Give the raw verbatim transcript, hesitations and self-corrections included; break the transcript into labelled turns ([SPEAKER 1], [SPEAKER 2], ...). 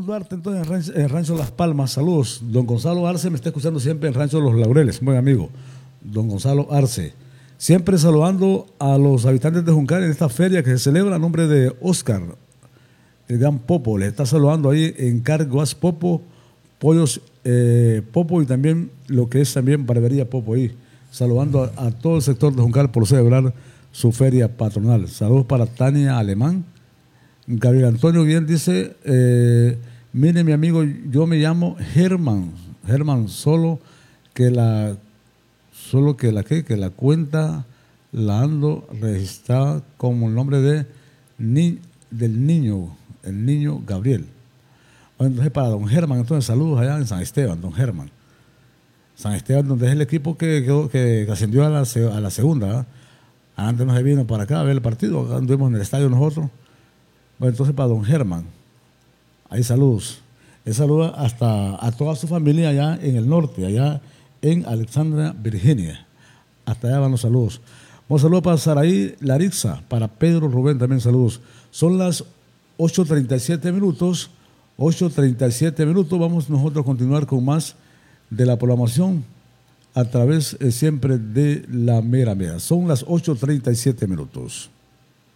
[SPEAKER 1] Ramón Duarte, entonces, en Rancho, en Rancho Las Palmas, saludos. Don Gonzalo Arce me está escuchando siempre en Rancho Los Laureles, buen amigo. Don Gonzalo Arce. Siempre saludando a los habitantes de Juncal en esta feria que se celebra a nombre de Oscar, el gran Popo. Le está saludando ahí en Carguas Popo, Pollos eh, Popo y también lo que es también Barbería Popo ahí. Saludando a, a todo el sector de Juncal por celebrar su feria patronal. Saludos para Tania Alemán. Gabriel Antonio bien dice, eh, mire mi amigo, yo me llamo Germán. Germán, solo que la... Solo que la que, que la cuenta la ando registrada como el nombre de ni, del niño, el niño Gabriel. Bueno, entonces para don Germán, entonces saludos allá en San Esteban, don Germán. San Esteban, donde es el equipo que, que, que ascendió a la, a la segunda. ¿Verdad? Antes no se vino para acá a ver el partido, acá anduvimos en el estadio nosotros. Bueno, entonces para don Germán, ahí saludos. Él saluda hasta a toda su familia allá en el norte, allá en Alexandria, Virginia. Hasta allá van los saludos. Un saludo para Saraí Laritza, para Pedro Rubén también saludos. Son las ocho treinta y siete minutos, ocho treinta y siete minutos. Vamos nosotros a continuar con más de la programación a través eh, siempre de la Mera Mera. Son las ocho treinta y siete minutos.